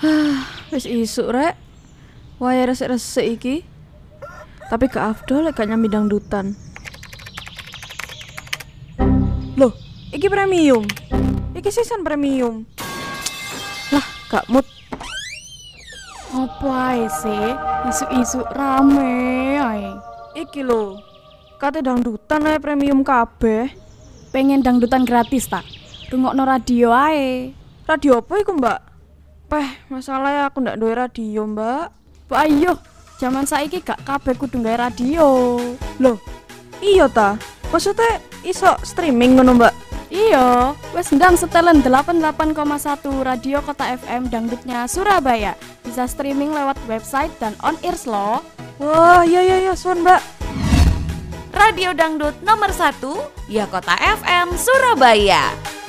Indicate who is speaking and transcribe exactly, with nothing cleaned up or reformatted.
Speaker 1: Wis isuk rek. Wae resik-resik iki. Tapi gak afdol lek gak nyambi dangdutan. Loh, iki premium. Iki season premium. Lah, gak mood.
Speaker 2: Apa ae sih? Isu-isu rame ae.
Speaker 1: Iki lho. Kate dangdutan ae premium kabeh.
Speaker 2: Pengen dangdutan gratis tak? Rungokno radio ae.
Speaker 1: Radio apa iku, Mbak? Peh, masalahnya aku ndak duwe radio, Mbak.
Speaker 2: Pak ayo, zaman saiki gak kabeh kudu gawe radio.
Speaker 1: Loh, iya ta? Maksudnya iso streaming ngono, Mbak?
Speaker 2: Iya, wes ndang setelan delapan puluh delapan koma satu Radio Kota F M dangdutnya Surabaya. Bisa streaming lewat website dan on ears loh.
Speaker 1: Wah, iya iya iya, suan, Mbak.
Speaker 3: Radio Dangdut nomor satu, ya Kota F M Surabaya.